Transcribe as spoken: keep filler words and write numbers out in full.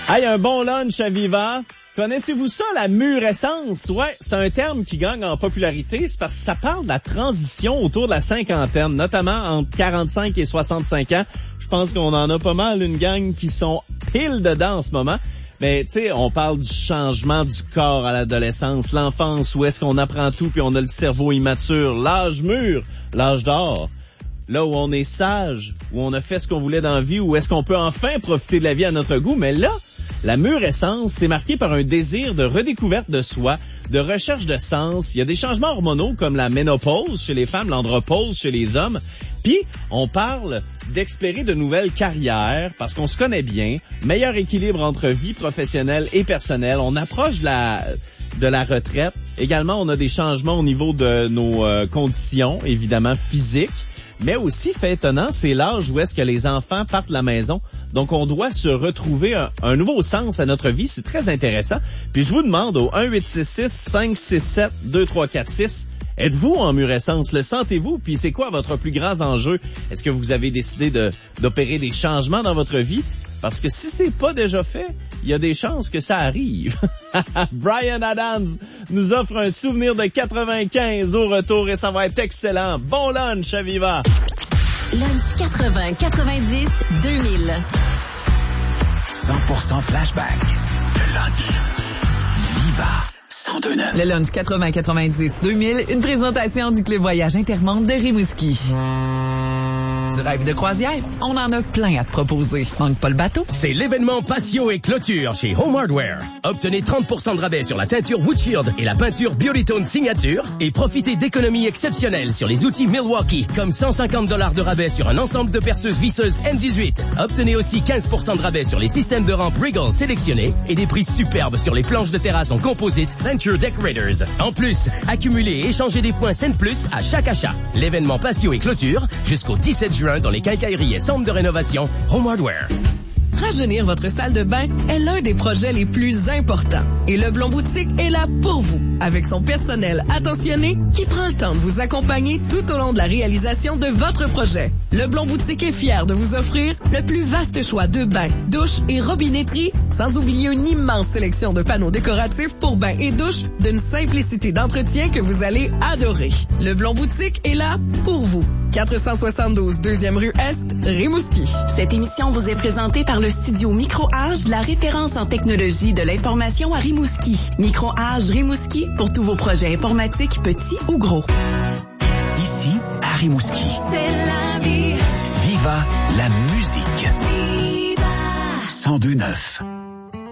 Hey, un bon lunch à Viva. Connaissez-vous ça, la murescence? Ouais, c'est un terme qui gagne en popularité. C'est parce que ça parle de la transition autour de la cinquantaine, notamment entre quarante-cinq et soixante-cinq ans. Je pense qu'on en a pas mal, une gang qui sont pile dedans en ce moment. Mais tu sais, on parle du changement du corps à l'adolescence, l'enfance, où est-ce qu'on apprend tout puis on a le cerveau immature, l'âge mûr, l'âge d'or. Là où on est sage, où on a fait ce qu'on voulait dans la vie, où est-ce qu'on peut enfin profiter de la vie à notre goût. Mais là, la murescence, c'est marqué par un désir de redécouverte de soi, de recherche de sens. Il y a des changements hormonaux comme la ménopause chez les femmes, l'andropause chez les hommes. Puis, on parle d'explorer de nouvelles carrières parce qu'on se connaît bien, meilleur équilibre entre vie professionnelle et personnelle. On approche de la, de la retraite. Également, on a des changements au niveau de nos euh, conditions, évidemment physiques. Mais aussi, fait étonnant, c'est l'âge où est-ce que les enfants partent de la maison. Donc, on doit se retrouver un, un nouveau sens à notre vie. C'est très intéressant. Puis, je vous demande au un huit six six, cinq six sept, deux trois quatre six, êtes-vous en murescence? Le sentez-vous? Puis, c'est quoi votre plus grand enjeu? Est-ce que vous avez décidé de, d'opérer des changements dans votre vie? Parce que si c'est pas déjà fait, il y a des chances que ça arrive. Bryan Adams nous offre un souvenir de quatre-vingt-quinze au retour et ça va être excellent. Bon lunch à Viva! Lunch quatre-vingts quatre-vingt-dix deux mille. cent pour cent flashback. Le lunch. Viva cent deux neuf. Le lunch quatre-vingts quatre-vingt-dix deux mille, une présentation du Club Voyage Intermonde de Rimouski. Tu rêves de croisière? On en a plein à te proposer. Manque pas le bateau? C'est l'événement Patio et Clôture chez Home Hardware. Obtenez trente pour cent de rabais sur la teinture Woodshield et la peinture Beautytone Signature et profitez d'économies exceptionnelles sur les outils Milwaukee, comme cent cinquante dollars de rabais sur un ensemble de perceuses visseuses M dix-huit. Obtenez aussi quinze pour cent de rabais sur les systèmes de rampe Regal sélectionnés et des prix superbes sur les planches de terrasse en composite Venture Decorators. En plus, accumulez et échangez des points Scène Plus à chaque achat. L'événement Patio et Clôture jusqu'au dix-sept juin dans les quincailleries et centres de rénovation Home Hardware. Rajeunir votre salle de bain est l'un des projets les plus importants. Et Leblond Boutique est là pour vous, avec son personnel attentionné qui prend le temps de vous accompagner tout au long de la réalisation de votre projet. Leblond Boutique est fier de vous offrir le plus vaste choix de bains, douches et robinetteries, sans oublier une immense sélection de panneaux décoratifs pour bains et douches d'une simplicité d'entretien que vous allez adorer. Leblond Boutique est là pour vous. quatre cent soixante-douze deuxième rue Est, Rimouski. Cette émission vous est présentée par le studio Micro-Age, la référence en technologie de l'information à Rimouski. Micro-Age Rimouski pour tous vos projets informatiques, petits ou gros. Ici, à Rimouski. C'est la vie. Viva la musique. Viva. cent deux neuf.